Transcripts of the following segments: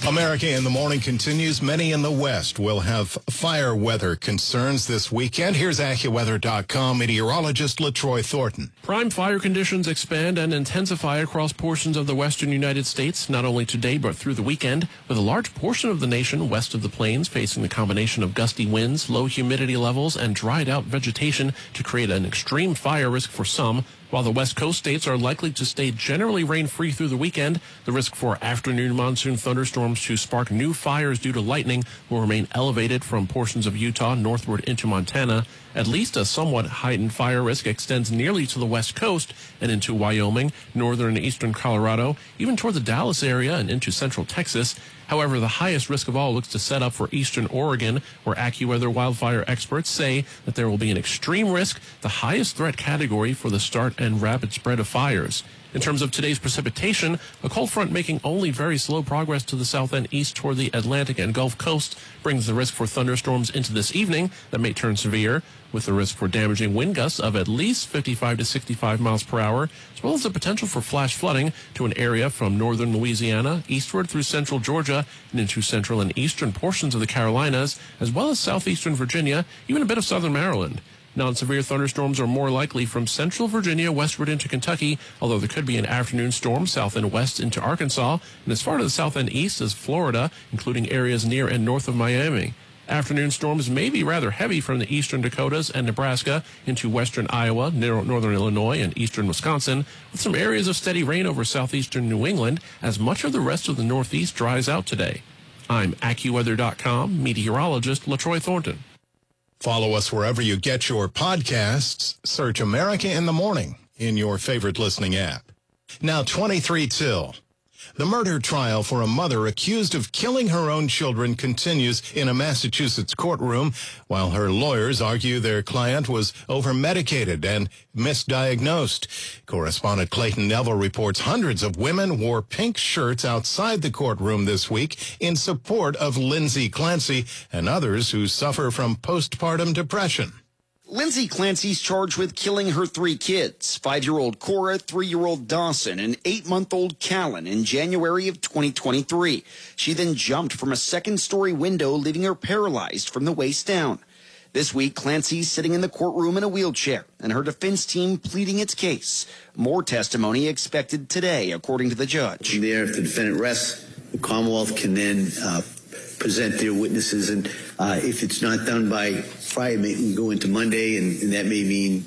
America in the Morning continues. Many in the West will have fire weather concerns this weekend. Here's AccuWeather.com meteorologist LaTroy Thornton. Prime fire conditions expand and intensify across portions of the western United States, not only today but through the weekend, with a large portion of the nation west of the plains facing the combination of gusty winds, low humidity levels, and dried out vegetation to create an extreme fire risk for some. While the West Coast states are likely to stay generally rain-free through the weekend, the risk for afternoon monsoon thunderstorms to spark new fires due to lightning will remain elevated from portions of Utah northward into Montana. At least a somewhat heightened fire risk extends nearly to the West Coast and into Wyoming, northern and eastern Colorado, even toward the Dallas area and into central Texas. However, the highest risk of all looks to set up for eastern Oregon, where AccuWeather wildfire experts say that there will be an extreme risk, the highest threat category for the start and rapid spread of fires. In terms of today's precipitation, a cold front making only very slow progress to the south and east toward the Atlantic and Gulf Coast brings the risk for thunderstorms into this evening that may turn severe, with the risk for damaging wind gusts of at least 55 to 65 miles per hour, as well as the potential for flash flooding to an area from northern Louisiana eastward through central Georgia and into central and eastern portions of the Carolinas, as well as southeastern Virginia, even a bit of southern Maryland. Non-severe thunderstorms are more likely from central Virginia westward into Kentucky, although there could be an afternoon storm south and west into Arkansas, and as far to the south and east as Florida, including areas near and north of Miami. Afternoon storms may be rather heavy from the eastern Dakotas and Nebraska into western Iowa, northern Illinois, and eastern Wisconsin, with some areas of steady rain over southeastern New England as much of the rest of the Northeast dries out today. I'm AccuWeather.com meteorologist LaTroy Thornton. Follow us wherever you get your podcasts. Search America in the Morning in your favorite listening app. Now 23 till. The murder trial for a mother accused of killing her own children continues in a Massachusetts courtroom, while her lawyers argue their client was over-medicated and misdiagnosed. Correspondent Clayton Neville reports hundreds of women wore pink shirts outside the courtroom this week in support of Lindsay Clancy and others who suffer from postpartum depression. Lindsay Clancy's charged with killing her 3 kids, 5-year-old Cora, 3-year-old Dawson, and 8-month-old Callan in January of 2023. She then jumped from a second-story window, leaving her paralyzed from the waist down. This week, Clancy's sitting in the courtroom in a wheelchair, and her defense team pleading its case. More testimony expected today, according to the judge. From there, if the defendant rests, the Commonwealth can then present their witnesses, and if it's not done by Friday, we go into Monday, and that may mean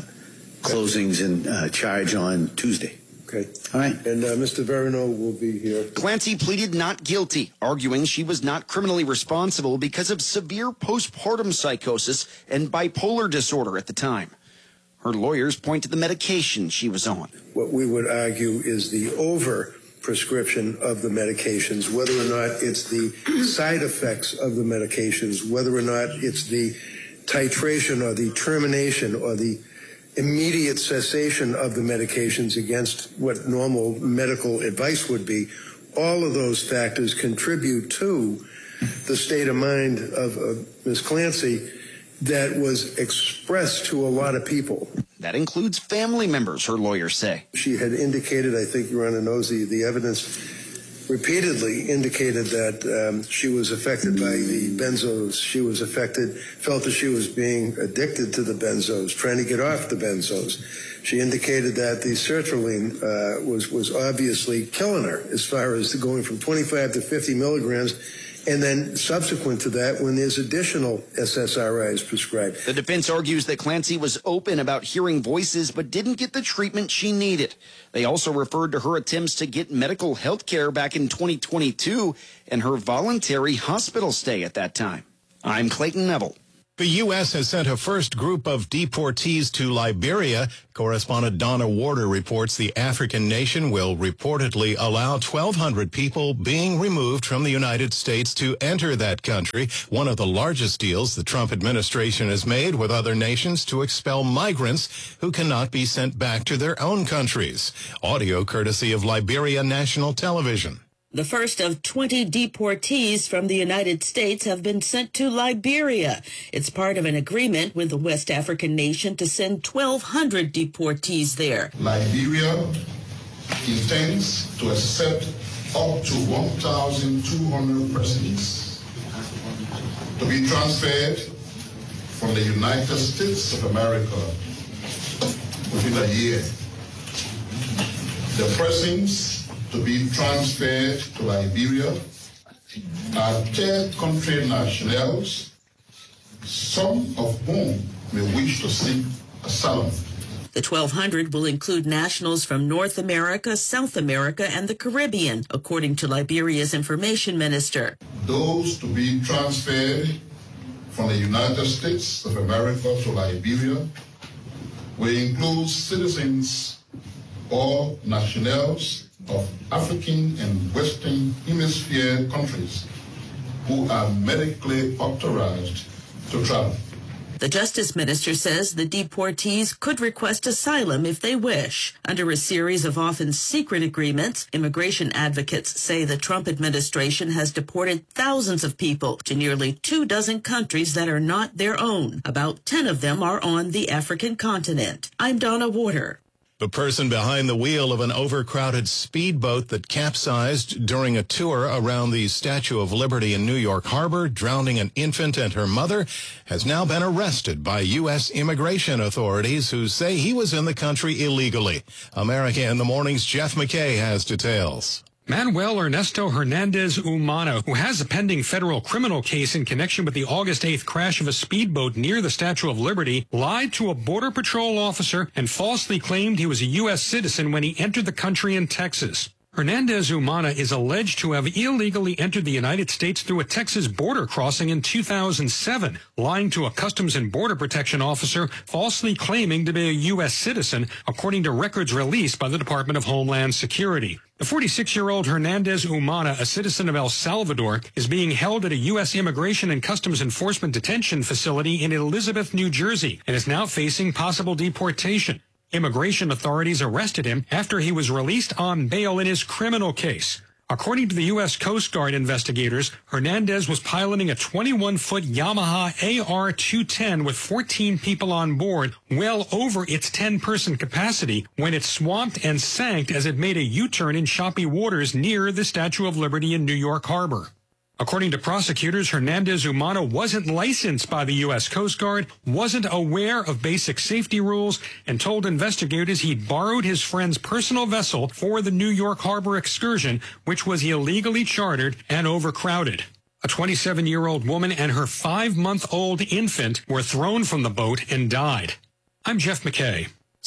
closings and charge on Tuesday. Okay. All right. And Mr. Verino will be here. Clancy pleaded not guilty, arguing she was not criminally responsible because of severe postpartum psychosis and bipolar disorder at the time. Her lawyers point to the medication she was on. What we would argue is the over-prescription of the medications, whether or not it's the side effects of the medications, whether or not it's the titration or the termination or the immediate cessation of the medications against what normal medical advice would be. All of those factors contribute to the state of mind of Ms. Clancy that was expressed to a lot of people. That includes family members, her lawyers say. She had indicated, I think Your Honor knows the evidence repeatedly indicated that she was affected by the benzos. She was affected, felt that she was being addicted to the benzos, trying to get off the benzos. She indicated that the sertraline was obviously killing her as far as going from 25 to 50 milligrams. And then subsequent to that, when there's additional SSRIs prescribed. The defense argues that Clancy was open about hearing voices but didn't get the treatment she needed. They also referred to her attempts to get medical health care back in 2022 and her voluntary hospital stay at that time. I'm Clayton Neville. The U.S. has sent a first group of deportees to Liberia. Correspondent Donna Warder reports the African nation will reportedly allow 1,200 people being removed from the United States to enter that country, one of the largest deals the Trump administration has made with other nations to expel migrants who cannot be sent back to their own countries. Audio courtesy of Liberia National Television. The first of 20 deportees from the United States have been sent to Liberia. It's part of an agreement with the West African nation to send 1,200 deportees there. Liberia intends to accept up to 1,200 persons to be transferred from the United States of America within a year. The persons to be transferred to Liberia are third country nationals, some of whom may wish to seek asylum. The 1,200 will include nationals from North America, South America, and the Caribbean, according to Liberia's information minister. Those to be transferred from the United States of America to Liberia will include citizens or nationals of African and Western Hemisphere countries who are medically authorized to travel. The Justice Minister says the deportees could request asylum if they wish. Under a series of often secret agreements, immigration advocates say the Trump administration has deported thousands of people to nearly 24 countries that are not their own. About 10 of them are on the African continent. I'm Donna Warder. The person behind the wheel of an overcrowded speedboat that capsized during a tour around the Statue of Liberty in New York Harbor, drowning an infant and her mother, has now been arrested by U.S. immigration authorities who say he was in the country illegally. America in the Morning's Jeff McKay has details. Manuel Ernesto Hernandez Umana, who has a pending federal criminal case in connection with the August 8th crash of a speedboat near the Statue of Liberty, lied to a Border Patrol officer and falsely claimed he was a U.S. citizen when he entered the country in Texas. Hernandez Umana is alleged to have illegally entered the United States through a Texas border crossing in 2007, lying to a Customs and Border Protection officer, falsely claiming to be a U.S. citizen, according to records released by the Department of Homeland Security. The 46-year-old Hernandez Umana, a citizen of El Salvador, is being held at a U.S. Immigration and Customs Enforcement detention facility in Elizabeth, New Jersey, and is now facing possible deportation. Immigration authorities arrested him after he was released on bail in his criminal case. According to the U.S. Coast Guard investigators, Hernandez was piloting a 21-foot Yamaha AR-210 with 14 people on board, well over its 10-person capacity, when it swamped and sank as it made a U-turn in choppy waters near the Statue of Liberty in New York Harbor. According to prosecutors, Hernandez Umana wasn't licensed by the U.S. Coast Guard, wasn't aware of basic safety rules, and told investigators he'd borrowed his friend's personal vessel for the New York Harbor excursion, which was illegally chartered and overcrowded. A 27-year-old woman and her 5-month-old infant were thrown from the boat and died. I'm Jeff McKay.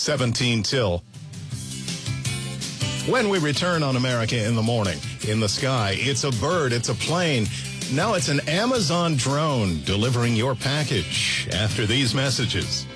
17 till. When we return on America in the Morning, in the sky, it's a bird, it's a plane. Now it's an Amazon drone delivering your package after these messages.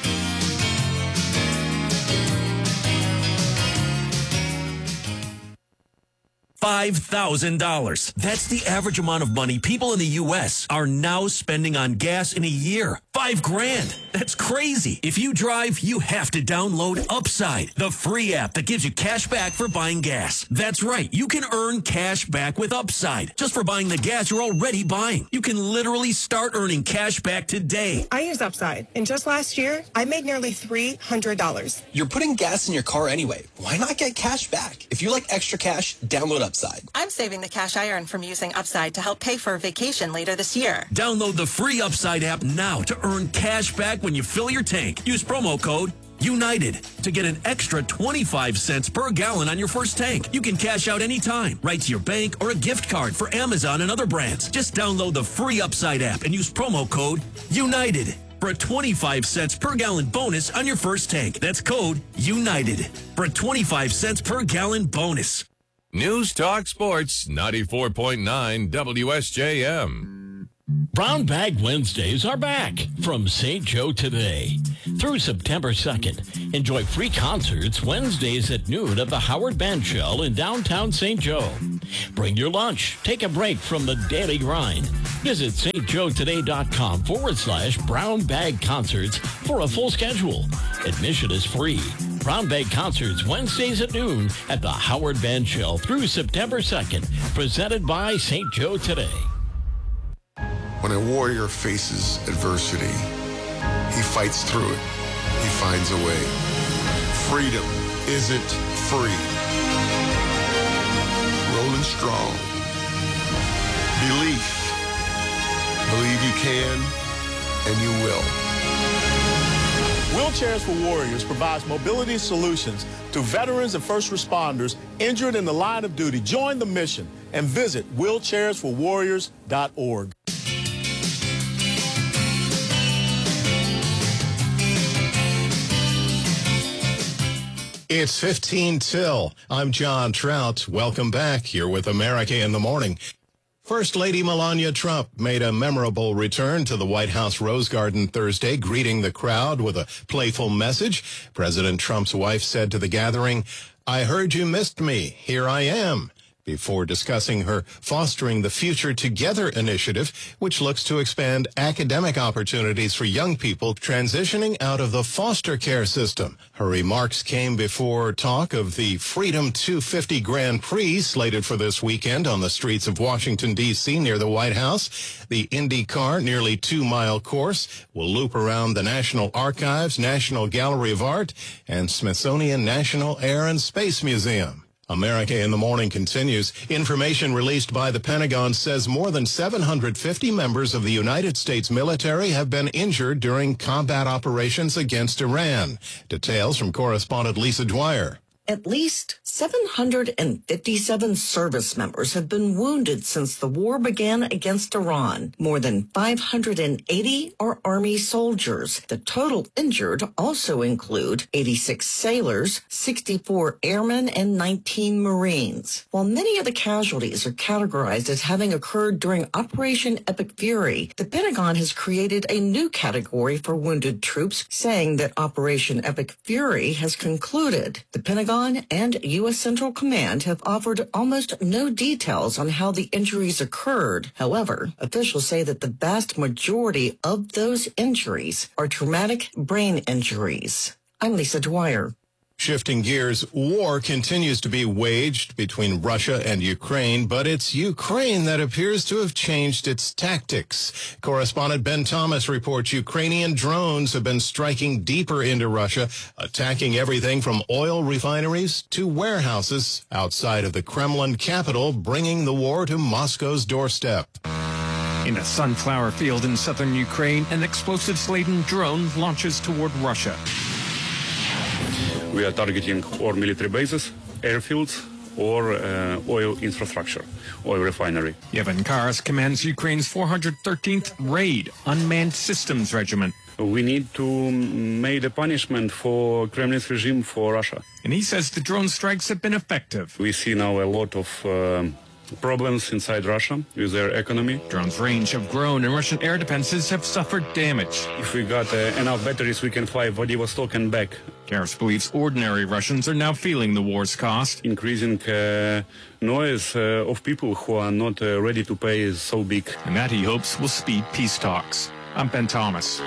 $5,000. That's the average amount of money people in the U.S. are now spending on gas in a year. $5,000. That's crazy. If you drive, you have to download Upside, the free app that gives you cash back for buying gas. That's right. You can earn cash back with Upside just for buying the gas you're already buying. You can literally start earning cash back today. I use Upside, and just last year, I made nearly $300. You're putting gas in your car anyway. Why not get cash back? If you like extra cash, download Upside. I'm saving the cash I earn from using Upside to help pay for a vacation later this year. Download the free Upside app now to earn cash back when you fill your tank. Use promo code UNITED to get an extra 25 cents per gallon on your first tank. You can cash out anytime, right to your bank or a gift card for Amazon and other brands. Just download the free Upside app and use promo code UNITED for a 25 cents per gallon bonus on your first tank. That's code UNITED for a 25 cents per gallon bonus. News Talk Sports 94.9 WSJM. Brown Bag Wednesdays are back from St. Joe today. Through September 2nd, enjoy free concerts Wednesdays at noon at the Howard Band Shell in downtown St. Joe. Bring your lunch. Take a break from the daily grind. Visit stjoetoday.com/Brown Bag Concerts for a full schedule. Admission is free. Brown Bag Concerts Wednesdays at noon at the Howard Band Shell through September 2nd. Presented by St. Joe Today. When a warrior faces adversity, he fights through it. He finds a way. Freedom isn't free. and strong. Belief. Believe you can, and you will. Wheelchairs for Warriors provides mobility solutions to veterans and first responders injured in the line of duty. Join the mission and visit wheelchairsforwarriors.org. It's 15 till. I'm John Trout. Welcome back here with America in the Morning. First Lady Melania Trump made a memorable return to the White House Rose Garden Thursday, greeting the crowd with a playful message. President Trump's wife said to the gathering, "I heard you missed me. Here I am," before discussing her Fostering the Future Together initiative, which looks to expand academic opportunities for young people transitioning out of the foster care system. Her remarks came before talk of the Freedom 250 Grand Prix slated for this weekend on the streets of Washington, D.C. near the White House. The IndyCar nearly 2-mile course will loop around the National Archives, National Gallery of Art, and Smithsonian National Air and Space Museum. America in the Morning continues. Information released by the Pentagon says more than 750 members of the United States military have been injured during combat operations against Iran. Details from correspondent Lisa Dwyer. At least 757 service members have been wounded since the war began against Iran. More than 580 are Army soldiers. The total injured also include 86 sailors, 64 airmen, and 19 Marines. While many of the casualties are categorized as having occurred during Operation Epic Fury, the Pentagon has created a new category for wounded troops, saying that Operation Epic Fury has concluded. The Pentagon and U.S. Central Command have offered almost no details on how the injuries occurred. However, officials say that the vast majority of those injuries are traumatic brain injuries. I'm Lisa Dwyer. Shifting gears, war continues to be waged between Russia and Ukraine, but it's Ukraine that appears to have changed its tactics. Correspondent Ben Thomas reports Ukrainian drones have been striking deeper into Russia, attacking everything from oil refineries to warehouses outside of the Kremlin capital, bringing the war to Moscow's doorstep. In a sunflower field in southern Ukraine, an explosives-laden drone launches toward Russia. We are targeting or military bases, airfields, or oil infrastructure, oil refinery. Yevhen Karas commands Ukraine's 413th Raid Unmanned Systems Regiment. We need to make a punishment for Kremlin's regime for Russia. And he says the drone strikes have been effective. We see now a lot of problems inside Russia with their economy. Drones' range have grown and Russian air defenses have suffered damage. If we got enough batteries, we can fly Vladivostok and back. Karas believes ordinary Russians are now feeling the war's cost. Increasing noise of people who are not ready to pay is so big. And that, he hopes, will speed peace talks. I'm Ben Thomas.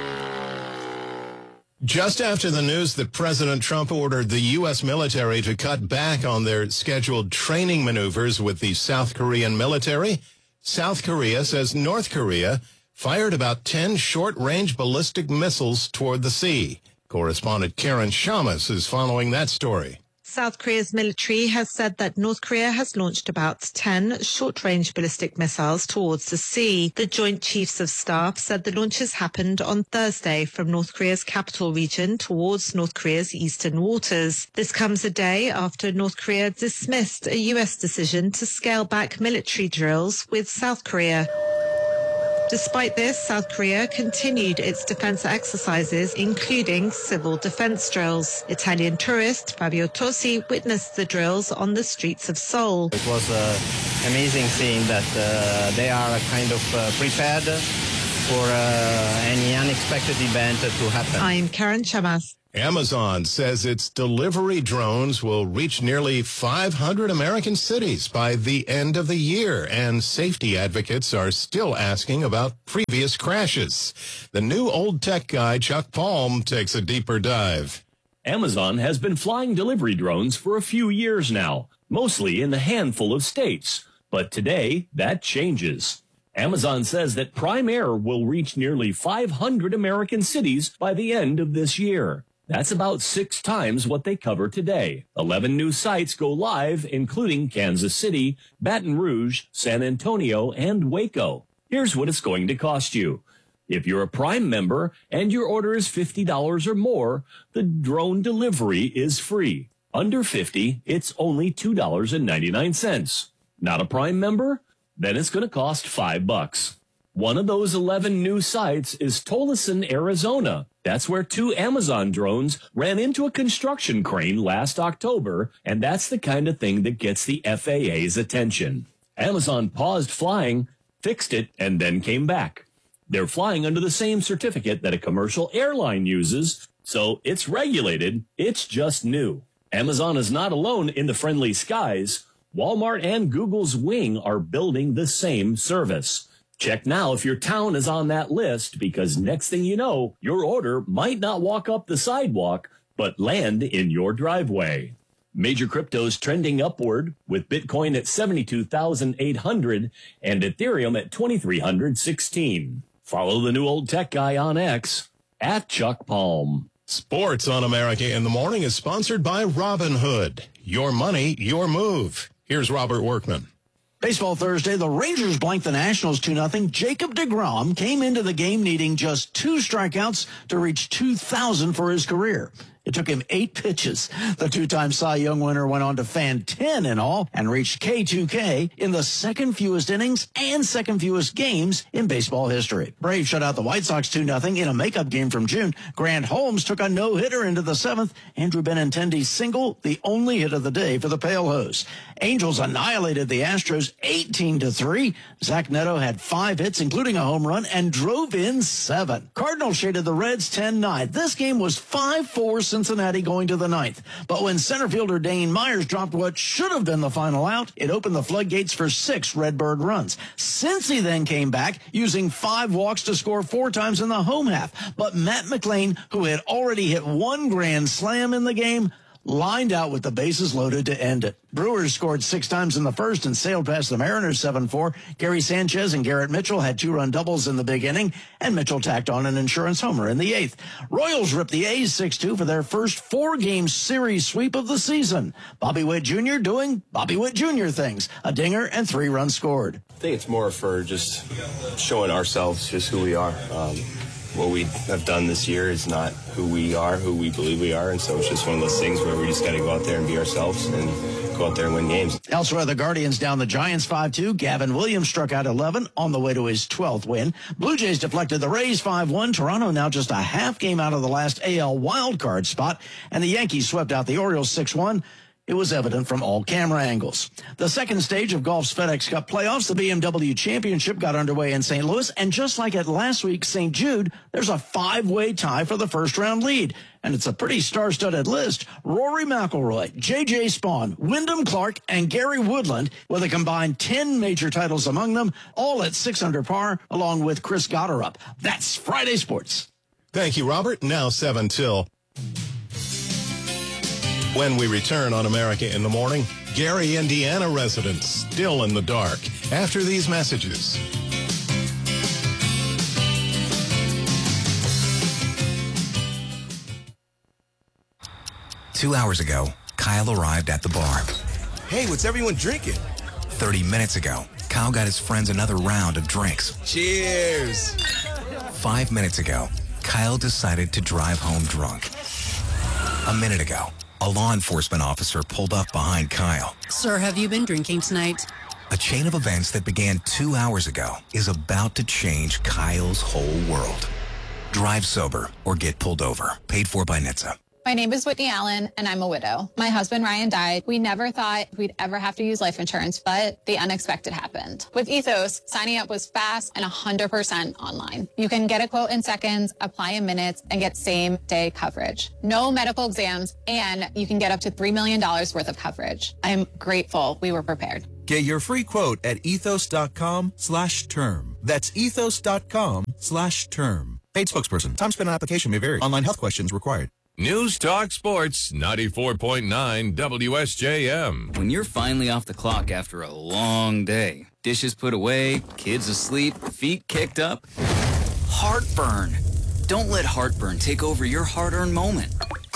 Just after the news that President Trump ordered the U.S. military to cut back on their scheduled training maneuvers with the South Korean military, South Korea says North Korea fired about 10 short-range ballistic missiles toward the sea. Correspondent Karen Shamas is following that story. South Korea's military has said that North Korea has launched about 10 short-range ballistic missiles towards the sea. The Joint Chiefs of Staff said the launches happened on Thursday from North Korea's capital region towards North Korea's eastern waters. This comes a day after North Korea dismissed a U.S. decision to scale back military drills with South Korea. Despite this, South Korea continued its defense exercises, including civil defense drills. Italian tourist Fabio Tosi witnessed the drills on the streets of Seoul. It was amazing seeing that they are kind of prepared for any unexpected event to happen. I'm Karen Chamas. Amazon says its delivery drones will reach nearly 500 American cities by the end of the year, and safety advocates are still asking about previous crashes. The new old tech guy, Chuck Palm, takes a deeper dive. Amazon has been flying delivery drones for a few years now, mostly in a handful of states. But today, that changes. Amazon says that Prime Air will reach nearly 500 American cities by the end of this year. That's about 6 times what they cover today. 11 new sites go live, including Kansas City, Baton Rouge, San Antonio, and Waco. Here's what it's going to cost you. If you're a Prime member and your order is $50 or more, the drone delivery is free. Under $50, it's only $2.99. Not a Prime member? Then it's going to cost $5. One of those 11 new sites is Tolleson, Arizona. That's where 2 Amazon drones ran into a construction crane last October, and that's the kind of thing that gets the FAA's attention. Amazon paused flying, fixed it, and then came back. They're flying under the same certificate that a commercial airline uses, so it's regulated, it's just new. Amazon is not alone in the friendly skies. Walmart and Google's Wing are building the same service. Check now if your town is on that list, because next thing you know, your order might not walk up the sidewalk, but land in your driveway. Major cryptos trending upward, with Bitcoin at 72,800 and Ethereum at 2,316. Follow the new old tech guy on X, @ChuckPalm. Sports on America in the Morning is sponsored by Robinhood. Your money, your move. Here's Robert Workman. Baseball Thursday, the Rangers blanked the Nationals 2-0. Jacob deGrom came into the game needing just 2 strikeouts to reach 2,000 for his career. It took him 8 pitches. The 2-time Cy Young winner went on to fan 10 in all and reached K2K in the second fewest innings and second fewest games in baseball history. Braves shut out the White Sox 2-0 in a makeup game from June. Grant Holmes took a no-hitter into the 7th. Andrew Benintendi's single, the only hit of the day for the Pale Hose. Angels annihilated the Astros 18-3. Zach Neto had 5 hits, including a home run, and drove in 7. Cardinals shaded the Reds 10-9. This game was 5-4 Cincinnati going to the 9th. But when center fielder Dane Myers dropped what should have been the final out, it opened the floodgates for 6 Redbird runs. Cincy then came back, using 5 walks to score 4 times in the home half. But Matt McLain, who had already hit 1 grand slam in the game, lined out with the bases loaded to end it. Brewers scored 6 times in the first and sailed past the Mariners 7-4. Gary Sanchez and Garrett Mitchell had 2-run doubles in the big inning, and Mitchell tacked on an insurance homer in the 8th. Royals ripped the A's 6-2 for their first 4-game series sweep of the season. Bobby Witt Jr. doing Bobby Witt Jr. things. A dinger and 3 runs scored. I think it's more for just showing ourselves just who we are. What we have done this year is not who we are, who we believe we are, and so it's just one of those things where we just got to go out there and be ourselves and go out there and win games. Elsewhere, the Guardians down the Giants 5-2. Gavin Williams struck out 11 on the way to his 12th win. Blue Jays deflected the Rays 5-1. Toronto now just a half game out of the last AL wildcard spot, and the Yankees swept out the Orioles 6-1. It was evident from all camera angles. The second stage of golf's FedEx Cup playoffs, the BMW Championship, got underway in St. Louis, and just like at last week's St. Jude, there's a 5-way tie for the first-round lead. And it's a pretty star-studded list. Rory McIlroy, J.J. Spawn, Wyndham Clark, and Gary Woodland, with a combined 10 major titles among them, all at 6 under par, along with Chris Gotterup. That's Friday Sports. Thank you, Robert. Now 7 till. When we return on America in the Morning, Gary, Indiana residents still in the dark after these messages. Two hours ago, Kyle arrived at the bar. Hey, what's everyone drinking? 30 minutes ago, Kyle got his friends another round of drinks. Cheers! 5 minutes ago, Kyle decided to drive home drunk. A minute ago, a law enforcement officer pulled up behind Kyle. Sir, have you been drinking tonight? A chain of events that began 2 hours ago is about to change Kyle's whole world. Drive sober or get pulled over. Paid for by NHTSA. My name is Whitney Allen, and I'm a widow. My husband, Ryan, died. We never thought we'd ever have to use life insurance, but the unexpected happened. With Ethos, signing up was fast and 100% online. You can get a quote in seconds, apply in minutes, and get same-day coverage. No medical exams, and you can get up to $3 million worth of coverage. I'm grateful we were prepared. Get your free quote at ethos.com/term. That's ethos.com/term. Paid spokesperson. Time spent on application may vary. Online health questions required. News Talk Sports, 94.9 WSJM. When you're finally off the clock after a long day, dishes put away, kids asleep, feet kicked up, heartburn. Don't let heartburn take over your hard-earned moment.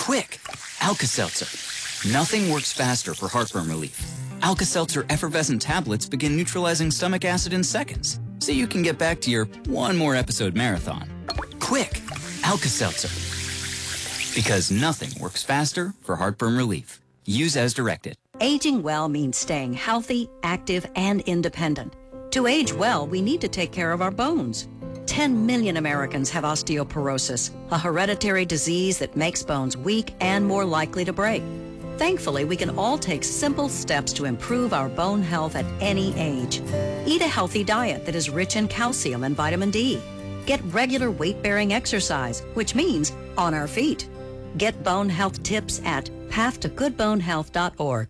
Quick, Alka-Seltzer. Nothing works faster for heartburn relief. Alka-Seltzer effervescent tablets begin neutralizing stomach acid in seconds, so you can get back to your one more episode marathon. Quick, Alka-Seltzer. Because nothing works faster for heartburn relief. Use as directed. Aging well means staying healthy, active, and independent. To age well, we need to take care of our bones. 10 million Americans have osteoporosis, a hereditary disease that makes bones weak and more likely to break. Thankfully, we can all take simple steps to improve our bone health at any age. Eat a healthy diet that is rich in calcium and vitamin D. Get regular weight-bearing exercise, which means on our feet. Get bone health tips at pathtogoodbonehealth.org.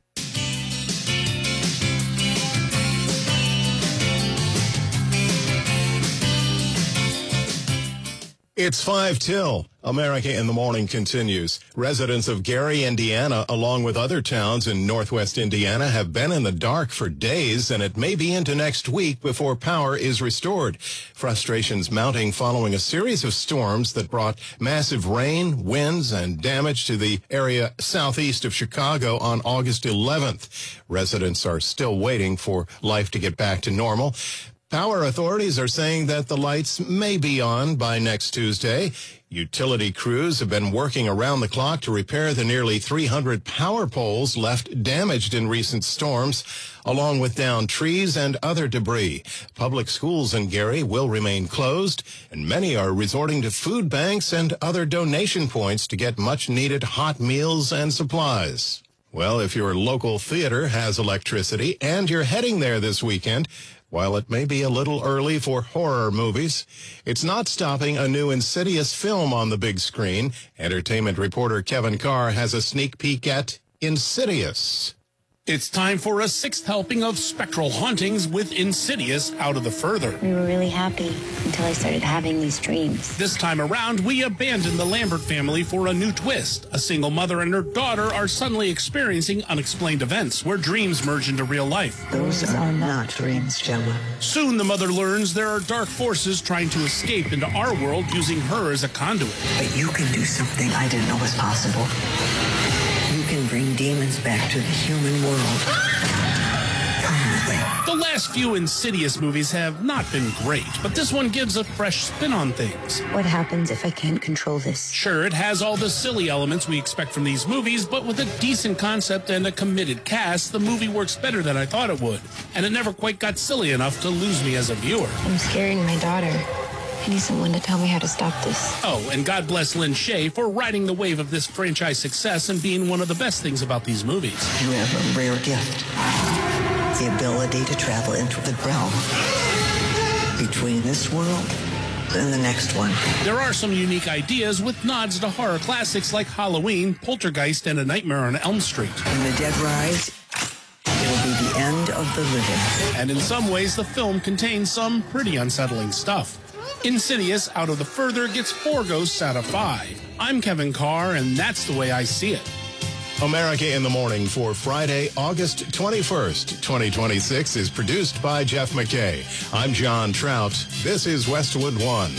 It's 5 till. America in the Morning continues. Residents of Gary, Indiana, along with other towns in northwest Indiana, have been in the dark for days, and it may be into next week before power is restored. Frustrations mounting following a series of storms that brought massive rain, winds, and damage to the area southeast of Chicago on August 11th. Residents are still waiting for life to get back to normal. Power authorities are saying that the lights may be on by next Tuesday. Utility crews have been working around the clock to repair the nearly 300 power poles left damaged in recent storms, along with downed trees and other debris. Public schools in Gary will remain closed, and many are resorting to food banks and other donation points to get much-needed hot meals and supplies. Well, if your local theater has electricity and you're heading there this weekend, while it may be a little early for horror movies, it's not stopping a new Insidious film on the big screen. Entertainment reporter Kevin Carr has a sneak peek at Insidious. It's time for a 6th helping of spectral hauntings with Insidious Out of the Further. We were really happy until I started having these dreams. This time around, we abandoned the Lambert family for a new twist. A single mother and her daughter are suddenly experiencing unexplained events where dreams merge into real life. Those are not dreams, Gemma. Soon the mother learns there are dark forces trying to escape into our world using her as a conduit. But you can do something I didn't know was possible. You can bring demons back to the human world. Permanently. The last few Insidious movies have not been great, but this one gives a fresh spin on things. What happens if I can't control this? Sure, it has all the silly elements we expect from these movies, but with a decent concept and a committed cast, the movie works better than I thought it would. And it never quite got silly enough to lose me as a viewer. I'm scaring my daughter. I need someone to tell me how to stop this. Oh, and God bless Lynn Shay for riding the wave of this franchise success and being one of the best things about these movies. You have a rare gift. The ability to travel into the realm between this world and the next one. There are some unique ideas with nods to horror classics like Halloween, Poltergeist, and A Nightmare on Elm Street. When the dead rise, it'll be the end of the living. And in some ways, the film contains some pretty unsettling stuff. Insidious Out of the Further gets 4 ghosts out of 5. I'm Kevin Carr, and that's the way I see it. America in the Morning for Friday, August 21st, 2026 is produced by Jeff McKay. I'm John Trout. This is Westwood One.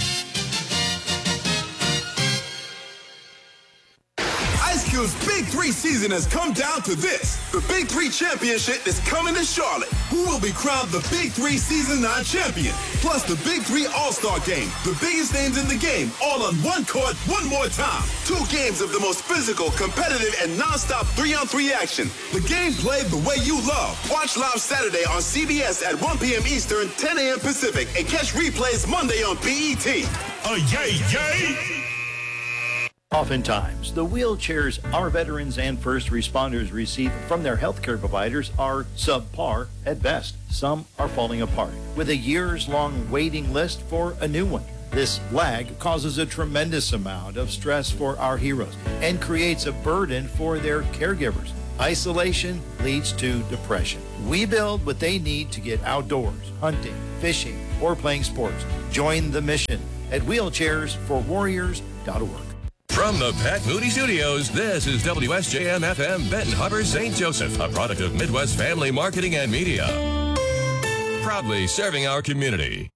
Ice Cube's Big 3 season has come down to this. The Big 3 Championship is coming to Charlotte. Who will be crowned the Big 3 Season 9 champion? Plus the Big 3 All-Star Game. The biggest names in the game, all on one court, one more time. 2 games of the most physical, competitive, and non-stop 3-on-3 action. The game played the way you love. Watch live Saturday on CBS at 1 p.m. Eastern, 10 a.m. Pacific, and catch replays Monday on BET. Yay, yay! Oftentimes, the wheelchairs our veterans and first responders receive from their healthcare providers are subpar at best. Some are falling apart, with a years-long waiting list for a new one. This lag causes a tremendous amount of stress for our heroes and creates a burden for their caregivers. Isolation leads to depression. We build what they need to get outdoors, hunting, fishing, or playing sports. Join the mission at wheelchairsforwarriors.org. From the Pat Moody Studios, this is WSJM-FM Benton Harbor, St. Joseph, a product of Midwest Family Marketing and Media. Proudly serving our community.